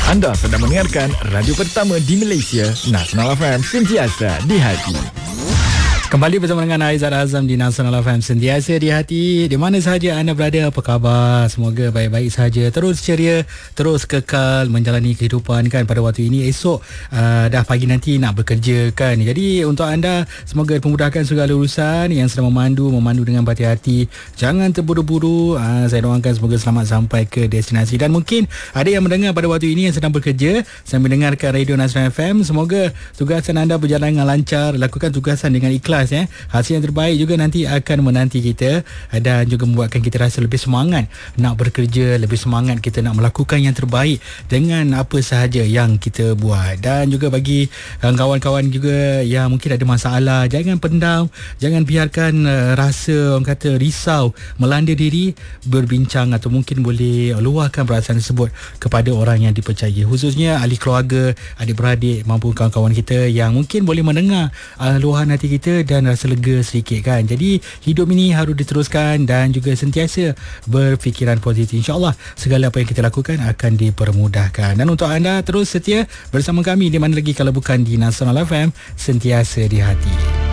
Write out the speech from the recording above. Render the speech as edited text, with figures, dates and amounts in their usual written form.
Anda sedang mendengarkan radio pertama di Malaysia, Nasional FM, sentiasa di hati. Kembali bersama dengan Aizat Azam di Nasional FM, sentiasa di hati. Di mana sahaja anda berada, apa khabar? Semoga baik-baik sahaja. Terus ceria, terus kekal menjalani kehidupan kan pada waktu ini. Esok dah pagi nanti nak bekerja kan. Jadi untuk anda, semoga memudahkan segala urusan. Yang sedang memandu dengan berhati-hati. Jangan terburu-buru. Saya doakan semoga selamat sampai ke destinasi. Dan mungkin ada yang mendengar pada waktu ini yang sedang bekerja sambil mendengarkan Radio Nasional FM. Semoga tugasan anda berjalan dengan lancar. Lakukan tugasan dengan ikhlas. Hasil yang terbaik juga nanti akan menanti kita dan juga membuatkan kita rasa lebih semangat nak bekerja, lebih semangat kita nak melakukan yang terbaik dengan apa sahaja yang kita buat. Dan juga bagi kawan-kawan juga yang mungkin ada masalah, jangan pendam, jangan biarkan rasa orang kata risau melanda diri, berbincang atau mungkin boleh luahkan perasaan tersebut kepada orang yang dipercayai, khususnya ahli keluarga, adik-beradik maupun kawan-kawan kita yang mungkin boleh mendengar luahan hati kita dan rasa lega sedikit kan. Jadi hidup ini harus diteruskan dan juga sentiasa berfikiran positif. InsyaAllah segala apa yang kita lakukan akan dipermudahkan. Dan untuk anda terus setia bersama kami di mana lagi kalau bukan di Nasional FM, sentiasa di hati.